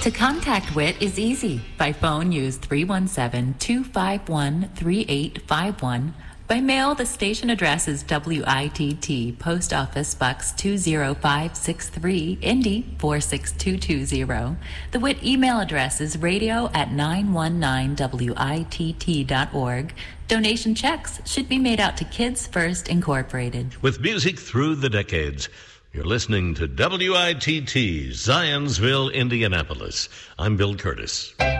To contact WIT is easy. By phone, use 317-251-3851. By mail, the station address is WITT, Post Office Box 20563, Indy 46220. The WIT email address is radio@919witt.org. Donation checks should be made out to Kids First Incorporated. With music through the decades, you're listening to WITT, Zionsville, Indianapolis. I'm Bill Curtis.